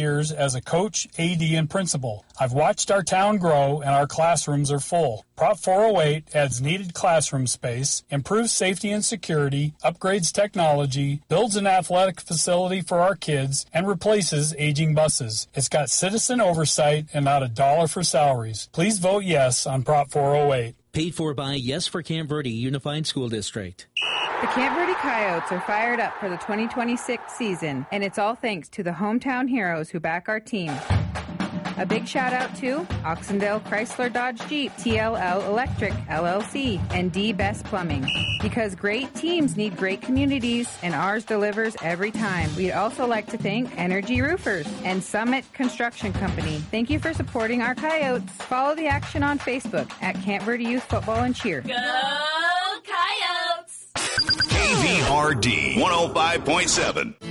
years as a coach, AD, and principal. I've watched our town grow, and our classrooms are full. Prop 408 adds needed classroom space, improves safety and security, upgrades technology, builds an athletic facility for our kids, and replaces aging buses. It's got citizen oversight and not a dollar for salaries. Please vote yes on Prop 408. Paid for by Yes for Camp Verde Unified School District. The Camp Verde Coyotes are fired up for the 2026 season, and it's all thanks to the hometown heroes who back our team. A big shout out to Oxendale Chrysler Dodge Jeep, TLL Electric LLC, and D Best Plumbing. Because great teams need great communities, and ours delivers every time. We'd also like to thank Energy Roofers and Summit Construction Company. Thank you for supporting our Coyotes. Follow the action on Facebook at Camp Verde Youth Football and Cheer. Go Coyotes! KVRD 105.7.